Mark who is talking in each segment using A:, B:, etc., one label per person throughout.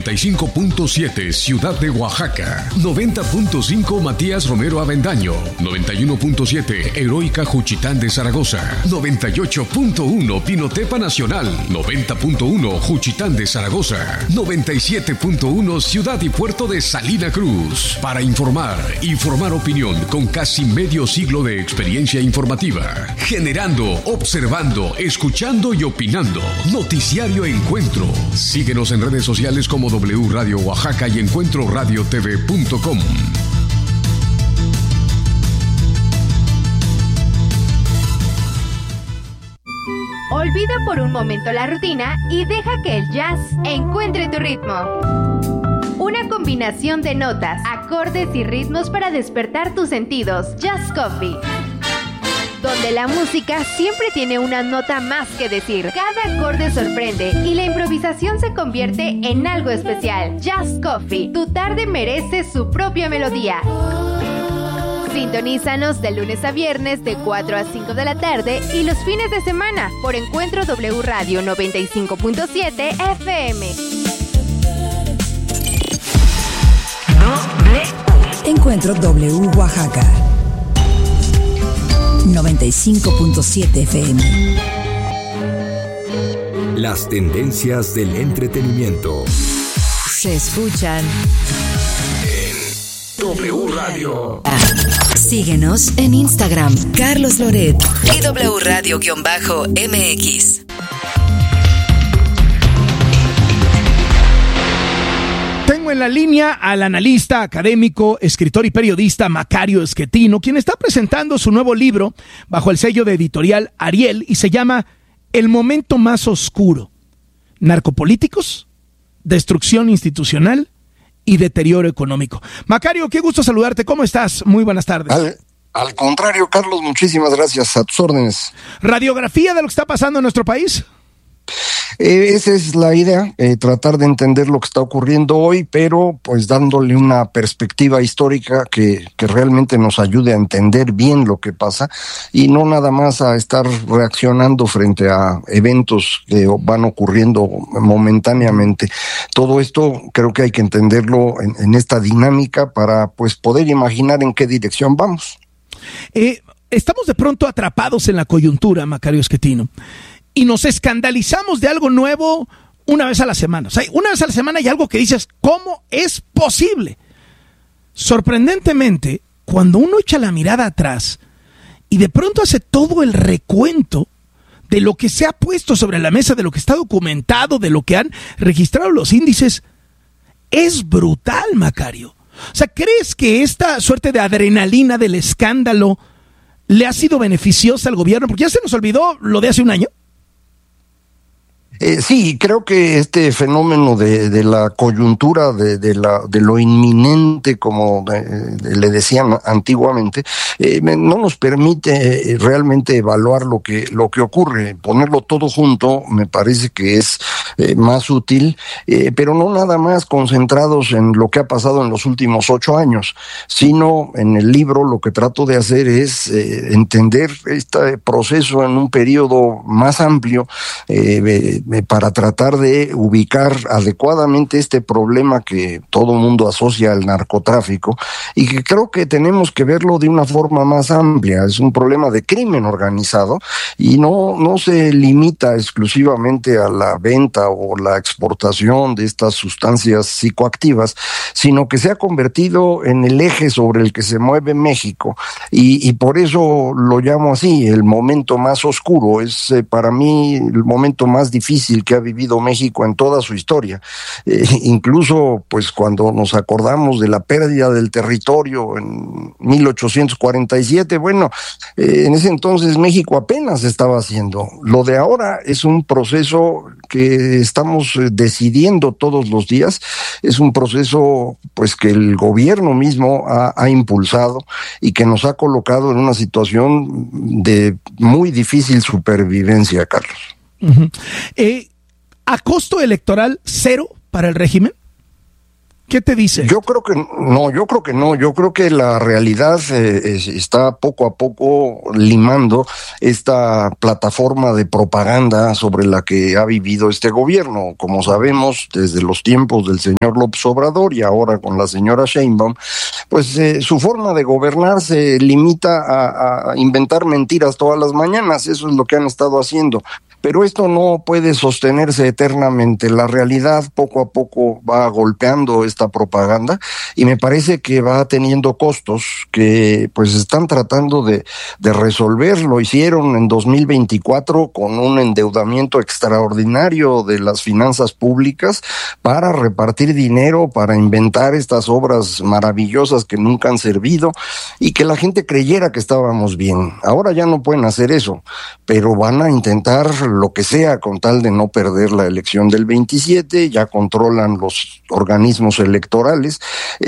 A: 95.7 Ciudad de Oaxaca, 90.5 Matías Romero Avendaño, 91.7 Heroica Juchitán de Zaragoza, 98.1 Pinotepa Nacional, 90.1 Juchitán de Zaragoza, 97.1 Ciudad y Puerto de Salina Cruz. Para informar y formar opinión con casi medio siglo de experiencia informativa, generando, observando, escuchando y opinando. Noticiario Encuentro. Síguenos en redes sociales como W Radio Oaxaca y encuentroradiotv.com.
B: Olvida por un momento la rutina y deja que el jazz encuentre tu ritmo. Una combinación de notas, acordes y ritmos para despertar tus sentidos. Jazz Coffee, donde la música siempre tiene una nota más que decir. Cada acorde sorprende y la improvisación se convierte en algo especial. Jazz Coffee, tu tarde merece su propia melodía. Sintonízanos de lunes a viernes de 4 a 5 de la tarde y los fines de semana por Encuentro W Radio 95.7 FM.
C: Encuentro W Oaxaca 95.7 FM.
D: Las tendencias del entretenimiento
C: Se escuchan
D: en W Radio.
C: Síguenos en Instagram, Carlos Loret y W Radio-MX.
E: Tengo en la línea al analista, académico, escritor y periodista Macario Schettino, quien está presentando su nuevo libro bajo el sello de editorial Ariel y se llama El momento más oscuro: narcopolíticos, destrucción institucional y deterioro económico. Macario, qué gusto saludarte. ¿Cómo estás? Muy buenas tardes.
F: Al contrario, Carlos, muchísimas gracias. A tus órdenes.
E: ¿Radiografía de lo que está pasando en nuestro país?
F: Esa es la idea, tratar de entender lo que está ocurriendo hoy, pero pues dándole una perspectiva histórica que realmente nos ayude a entender bien lo que pasa y no nada más a estar reaccionando frente a eventos que van ocurriendo momentáneamente. Todo esto creo que hay que entenderlo en esta dinámica para pues poder imaginar en qué dirección vamos.
E: Estamos de pronto atrapados en la coyuntura, Macario Schettino, y nos escandalizamos de algo nuevo una vez a la semana. O sea, una vez a la semana hay algo que dices, ¿cómo es posible? Sorprendentemente, cuando uno echa la mirada atrás y de pronto hace todo el recuento de lo que se ha puesto sobre la mesa, de lo que está documentado, de lo que han registrado los índices, es brutal, Macario. O sea, ¿crees que esta suerte de adrenalina del escándalo le ha sido beneficiosa al gobierno? Porque ya se nos olvidó lo de hace un año.
F: Sí, creo que este fenómeno de la coyuntura, de lo inminente, como le decían antiguamente, no nos permite realmente evaluar lo que ocurre. Ponerlo todo junto me parece que es más útil, pero no nada más concentrados en lo que ha pasado en los últimos 8 años, sino en el libro lo que trato de hacer es entender este proceso en un periodo más amplio, para tratar de ubicar adecuadamente este problema que todo mundo asocia al narcotráfico y que creo que tenemos que verlo de una forma más amplia. Es un problema de crimen organizado y no se limita exclusivamente a la venta o la exportación de estas sustancias psicoactivas, sino que se ha convertido en el eje sobre el que se mueve México y por eso lo llamo así, el momento más oscuro. Es para mí el momento más difícil que ha vivido México en toda su historia. Incluso pues cuando nos acordamos de la pérdida del territorio en 1847, bueno, en ese entonces México apenas estaba haciendo. Lo de ahora es un proceso que estamos decidiendo todos los días, es un proceso pues que el gobierno mismo ha impulsado y que nos ha colocado en una situación de muy difícil supervivencia, Carlos.
E: ¿A costo electoral cero para el régimen? ¿Qué te dice?
F: Yo creo que no. Yo creo que la realidad está poco a poco limando esta plataforma de propaganda sobre la que ha vivido este gobierno. Como sabemos, desde los tiempos del señor López Obrador y ahora con la señora Sheinbaum, pues su forma de gobernar se limita a inventar mentiras todas las mañanas. Eso es lo que han estado haciendo. Pero esto no puede sostenerse eternamente. La realidad poco a poco va golpeando esta propaganda y me parece que va teniendo costos que pues están tratando de resolver. Lo hicieron en 2024 con un endeudamiento extraordinario de las finanzas públicas para repartir dinero, para inventar estas obras maravillosas que nunca han servido y que la gente creyera que estábamos bien. Ahora ya no pueden hacer eso, pero van a intentar lo que sea con tal de no perder la elección del 27, ya controlan los organismos electorales,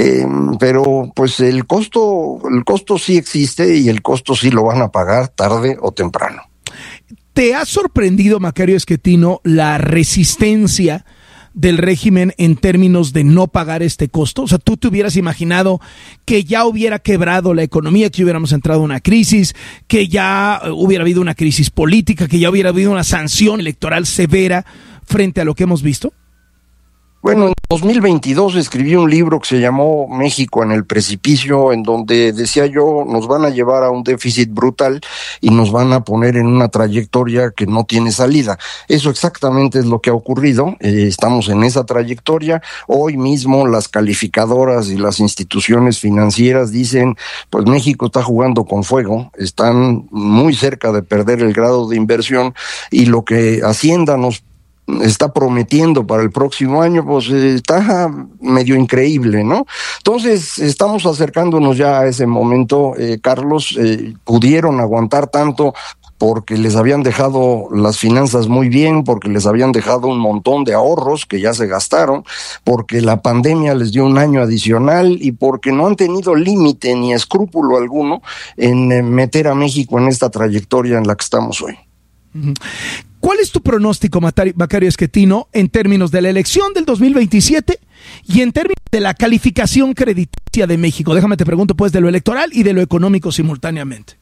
F: pero pues el costo sí existe y el costo sí lo van a pagar tarde o temprano.
E: ¿Te ha sorprendido, Macario Schettino, la resistencia del régimen en términos de no pagar este costo? O sea, ¿tú te hubieras imaginado que ya hubiera quebrado la economía, que hubiéramos entrado en una crisis, que ya hubiera habido una crisis política, que ya hubiera habido una sanción electoral severa frente a lo que hemos visto?
F: Bueno, en 2022 escribí un libro que se llamó México en el precipicio, en donde decía yo, nos van a llevar a un déficit brutal y nos van a poner en una trayectoria que no tiene salida. Eso exactamente es lo que ha ocurrido. Estamos en esa trayectoria. Hoy mismo las calificadoras y las instituciones financieras dicen, pues México está jugando con fuego, están muy cerca de perder el grado de inversión y lo que Hacienda nos está prometiendo para el próximo año, pues está medio increíble, ¿no? Entonces, estamos acercándonos ya a ese momento, Carlos. Pudieron aguantar tanto porque les habían dejado las finanzas muy bien, porque les habían dejado un montón de ahorros que ya se gastaron, porque la pandemia les dio un año adicional y porque no han tenido límite ni escrúpulo alguno en meter a México en esta trayectoria en la que estamos hoy.
E: ¿Cuál es tu pronóstico, Macario Schettino, en términos de la elección del 2027 y en términos de la calificación crediticia de México? Déjame te pregunto pues de lo electoral y de lo económico simultáneamente.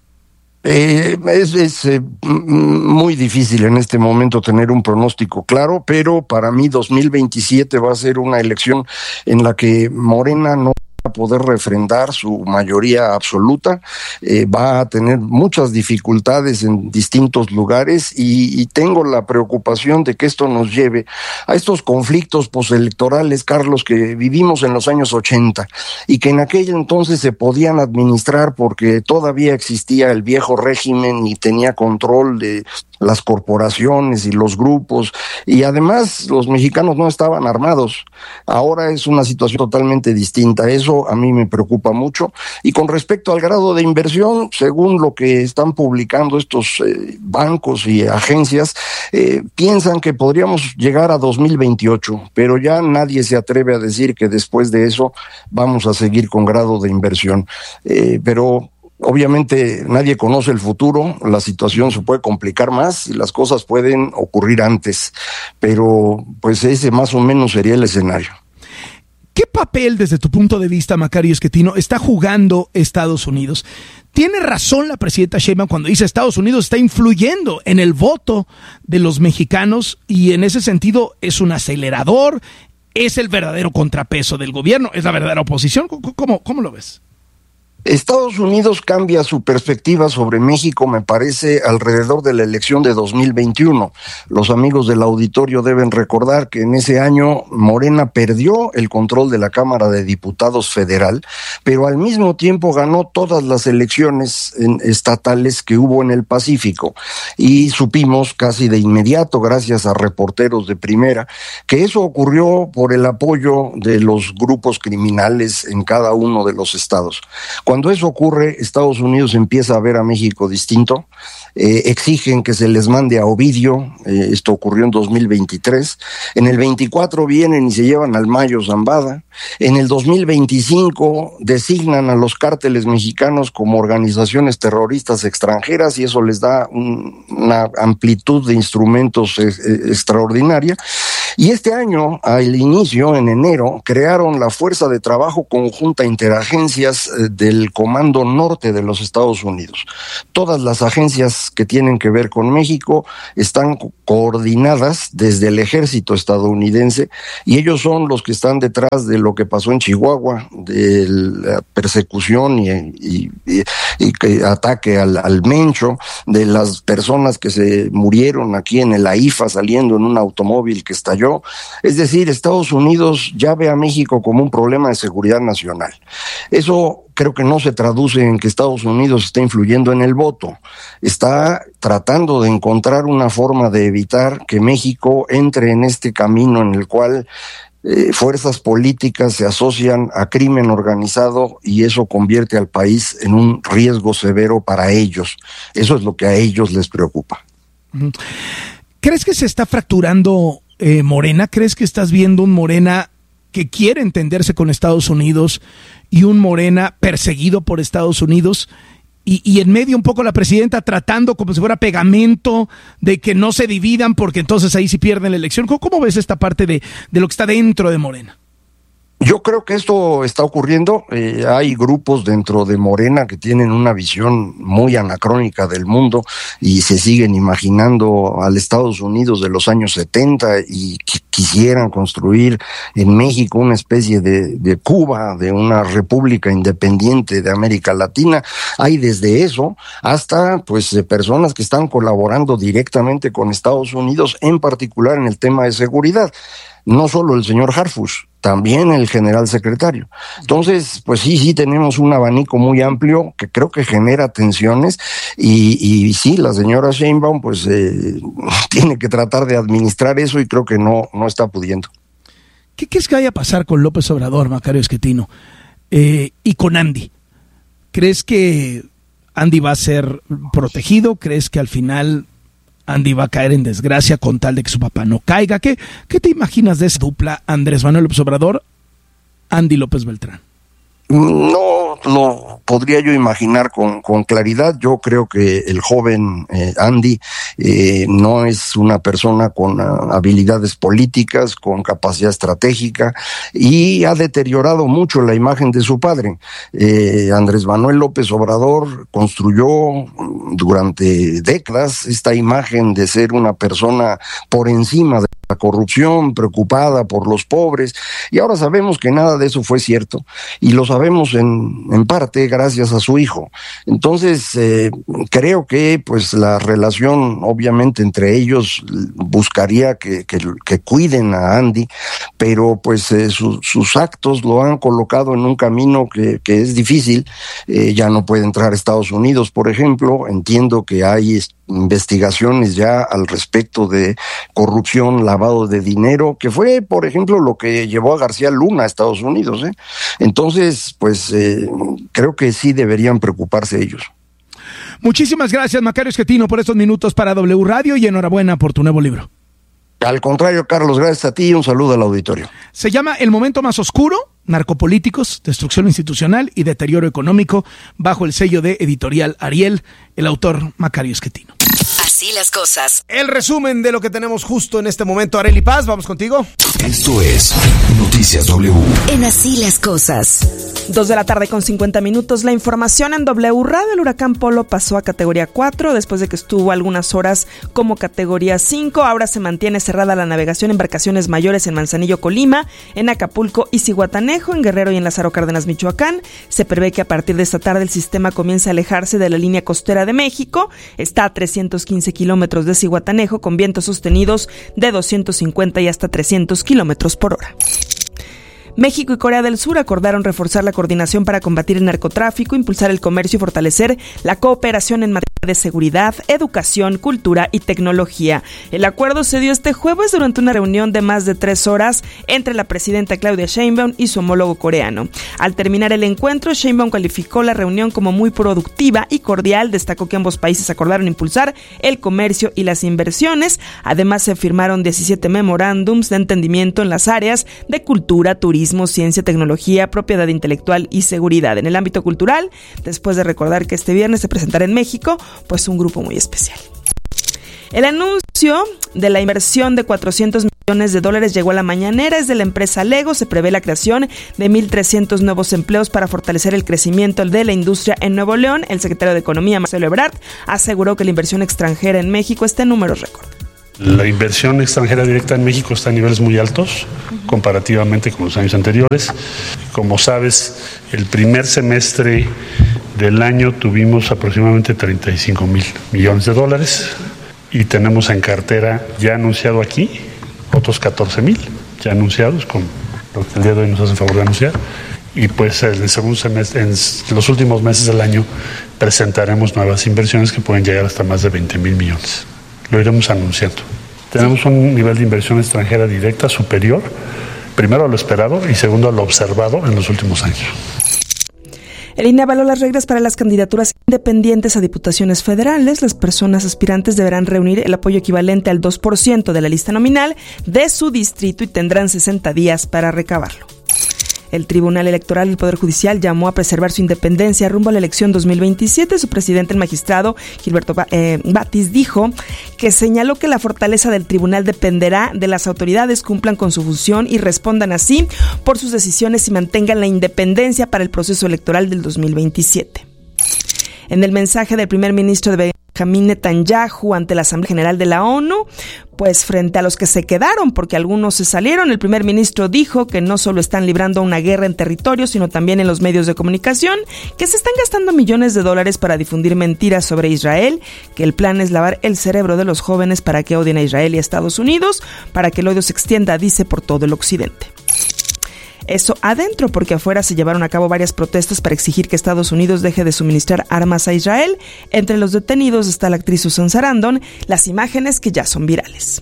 F: Es muy difícil en este momento tener un pronóstico claro, pero para mí 2027 va a ser una elección en la que Morena no a poder refrendar su mayoría absoluta, va a tener muchas dificultades en distintos lugares y tengo la preocupación de que esto nos lleve a estos conflictos postelectorales, Carlos, que vivimos en los años 80 y que en aquel entonces se podían administrar porque todavía existía el viejo régimen y tenía control de las corporaciones y los grupos, y además los mexicanos no estaban armados. Ahora es una situación totalmente distinta. Eso a mí me preocupa mucho. Y con respecto al grado de inversión, según lo que están publicando estos bancos y agencias, piensan que podríamos llegar a 2028, pero ya nadie se atreve a decir que después de eso vamos a seguir con grado de inversión. Pero obviamente nadie conoce el futuro, la situación se puede complicar más y las cosas pueden ocurrir antes, pero pues ese más o menos sería el escenario.
E: ¿Qué papel, desde tu punto de vista, Macario Schettino, está jugando Estados Unidos? ¿Tiene razón la presidenta Sheinbaum cuando dice Estados Unidos está influyendo en el voto de los mexicanos y en ese sentido es un acelerador, es el verdadero contrapeso del gobierno, es la verdadera oposición? ¿Cómo lo ves?
F: Estados Unidos cambia su perspectiva sobre México, me parece, alrededor de la elección de 2021. Los amigos del auditorio deben recordar que en ese año Morena perdió el control de la Cámara de Diputados federal, pero al mismo tiempo ganó todas las elecciones estatales que hubo en el Pacífico. Y supimos casi de inmediato, gracias a reporteros de primera, que eso ocurrió por el apoyo de los grupos criminales en cada uno de los estados. Cuando eso ocurre, Estados Unidos empieza a ver a México distinto, exigen que se les mande a Ovidio, esto ocurrió en 2023, en el 24 vienen y se llevan al Mayo Zambada, en el 2025 designan a los cárteles mexicanos como organizaciones terroristas extranjeras y eso les da una amplitud de instrumentos extraordinaria. Y este año, al inicio, en enero, crearon la Fuerza de Trabajo Conjunta Interagencias del Comando Norte de los Estados Unidos. Todas las agencias que tienen que ver con México están coordinadas desde el ejército estadounidense y ellos son los que están detrás de lo que pasó en Chihuahua, de la persecución y ataque al Mencho, de las personas que se murieron aquí en el AIFA saliendo en un automóvil que estalló. Es decir, Estados Unidos ya ve a México como un problema de seguridad nacional. Eso creo que no se traduce en que Estados Unidos esté influyendo en el voto. Está tratando de encontrar una forma de evitar que México entre en este camino en el cual fuerzas políticas se asocian a crimen organizado y eso convierte al país en un riesgo severo para ellos. Eso es lo que a ellos les preocupa.
E: ¿Crees que se está fracturando Morena? ¿Crees que estás viendo un Morena que quiere entenderse con Estados Unidos y un Morena perseguido por Estados Unidos? Y en medio un poco la presidenta tratando como si fuera pegamento de que no se dividan porque entonces ahí sí pierden la elección. ¿Cómo ves esta parte de lo que está dentro de Morena?
F: Yo creo que esto está ocurriendo. Hay grupos dentro de Morena que tienen una visión muy anacrónica del mundo y se siguen imaginando al Estados Unidos de los años 70 y quisieran construir en México una especie de Cuba, de una república independiente de América Latina. Hay desde eso hasta personas que están colaborando directamente con Estados Unidos, en particular en el tema de seguridad. No solo el señor Harfuch, también el general secretario. Entonces, pues sí tenemos un abanico muy amplio que creo que genera tensiones y sí, la señora Sheinbaum tiene que tratar de administrar eso y creo que no está pudiendo.
E: ¿Qué crees que vaya a pasar con López Obrador, Macario Schettino, y con Andy? ¿Crees que Andy va a ser protegido? ¿Crees que al final Andy va a caer en desgracia con tal de que su papá no caiga? ¿Qué te imaginas de esa dupla Andrés Manuel López Obrador, Andy López Beltrán?
F: No lo podría yo imaginar con claridad. Yo creo que el joven Andy no es una persona con habilidades políticas, con capacidad estratégica y ha deteriorado mucho la imagen de su padre. Andrés Manuel López Obrador construyó durante décadas esta imagen de ser una persona por encima de la corrupción, preocupada por los pobres, y ahora sabemos que nada de eso fue cierto, y lo sabemos en parte gracias a su hijo. Entonces, creo que la relación, obviamente, entre ellos buscaría que cuiden a Andy, pero sus actos lo han colocado en un camino que es difícil. Ya no puede entrar a Estados Unidos, por ejemplo. Entiendo que hay investigaciones ya al respecto de corrupción, lavado de dinero, que fue, por ejemplo, lo que llevó a García Luna a Estados Unidos. Entonces, creo que sí deberían preocuparse ellos.
E: Muchísimas gracias, Macario Schettino, por estos minutos para W Radio y enhorabuena por tu nuevo libro.
F: Al contrario, Carlos, gracias a ti y un saludo al auditorio.
E: Se llama El momento más oscuro, narcopolíticos, destrucción institucional y deterioro económico, bajo el sello de Editorial Ariel, el autor Macario Schettino.
C: Así las cosas.
G: El resumen de lo que tenemos justo en este momento. Arely Paz, vamos contigo.
D: Esto es Noticias W.
C: En Así las cosas.
H: 2:50 p.m. La información en W Radio. El huracán Polo pasó a categoría 4 después de que estuvo algunas horas como categoría 5. Ahora se mantiene cerrada la navegación en embarcaciones mayores en Manzanillo, Colima, en Acapulco y Zihuatanejo, en Guerrero y en Lázaro Cárdenas, Michoacán. Se prevé que a partir de esta tarde el sistema comience a alejarse de la línea costera de México. Está a 315 kilómetros de Zihuatanejo con vientos sostenidos de 250 y hasta 300 kilómetros por hora. México y Corea del Sur acordaron reforzar la coordinación para combatir el narcotráfico, impulsar el comercio y fortalecer la cooperación en materia de seguridad, educación, cultura y tecnología. El acuerdo se dio este jueves durante una reunión de más de 3 horas entre la presidenta Claudia Sheinbaum y su homólogo coreano. Al terminar el encuentro, Sheinbaum calificó la reunión como muy productiva y cordial. Destacó que ambos países acordaron impulsar el comercio y las inversiones. Además, se firmaron 17 memorándums de entendimiento en las áreas de cultura, turismo, ciencia, tecnología, propiedad intelectual y seguridad. En el ámbito cultural, después de recordar que este viernes se presentará en México, pues un grupo muy especial. El anuncio de la inversión de $400 millones llegó a la mañanera. Es de la empresa Lego. Se prevé la creación de 1,300 nuevos empleos para fortalecer el crecimiento de la industria en Nuevo León. El secretario de Economía, Marcelo Ebrard, aseguró que la inversión extranjera en México está en números récord.
I: La inversión extranjera directa en México está a niveles muy altos comparativamente con los años anteriores. Como sabes, el primer semestre del año tuvimos aproximadamente $35 millones y tenemos en cartera ya anunciado aquí otros 14,000 ya anunciados, con lo que el día de hoy nos hacen favor de anunciar. Y pues en el segundo semestre, en los últimos meses del año, presentaremos nuevas inversiones que pueden llegar hasta más de 20,000 millones. Lo iremos anunciando. Tenemos un nivel de inversión extranjera directa superior, primero a lo esperado y segundo a lo observado en los últimos años.
H: El INE avaló las reglas para las candidaturas independientes a diputaciones federales. Las personas aspirantes deberán reunir el apoyo equivalente al 2% de la lista nominal de su distrito y tendrán 60 días para recabarlo. El Tribunal Electoral del Poder Judicial llamó a preservar su independencia rumbo a la elección 2027. Su presidente, el magistrado Gilberto Batis, dijo que señaló que la fortaleza del tribunal dependerá de las autoridades cumplan con su función y respondan así por sus decisiones y mantengan la independencia para el proceso electoral del 2027. En el mensaje del primer ministro de Benjamín Netanyahu ante la Asamblea General de la ONU, pues frente a los que se quedaron, porque algunos se salieron, el primer ministro dijo que no solo están librando una guerra en territorio, sino también en los medios de comunicación, que se están gastando millones de dólares para difundir mentiras sobre Israel, que el plan es lavar el cerebro de los jóvenes para que odien a Israel y a Estados Unidos, para que el odio se extienda, dice, por todo el occidente. Eso adentro, porque afuera se llevaron a cabo varias protestas para exigir que Estados Unidos deje de suministrar armas a Israel. Entre los detenidos está la actriz Susan Sarandon, las imágenes que ya son virales.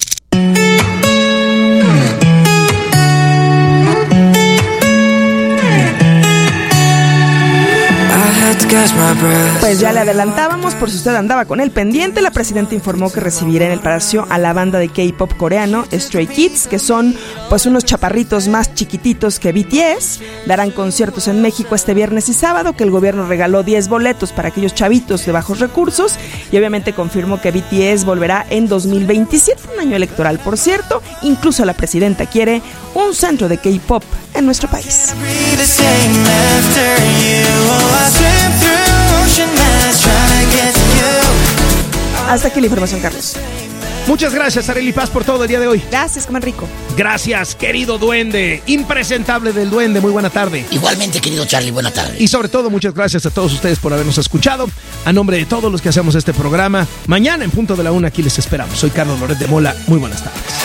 H: Pues ya le adelantábamos, por si usted andaba con el pendiente, la presidenta informó que recibirá en el Palacio a la banda de K-pop coreano Stray Kids, que son pues unos chaparritos más chiquititos que BTS. Darán conciertos en México este viernes y sábado, que el gobierno regaló 10 boletos para aquellos chavitos de bajos recursos, y obviamente confirmó que BTS volverá en 2027, un año electoral por cierto. Incluso la presidenta quiere un centro de K-pop en nuestro país. Hasta aquí la información, Carlos.
E: Muchas gracias, Arely Paz, por todo el día de hoy.
H: Gracias, coman rico.
E: Gracias, querido duende, impresentable del duende, muy buena tarde.
J: Igualmente, querido Charlie, buena tarde.
E: Y sobre todo, muchas gracias a todos ustedes por habernos escuchado. A nombre de todos los que hacemos este programa, mañana en punto de la 1 aquí les esperamos. Soy Carlos Loret de Mola, muy buenas tardes.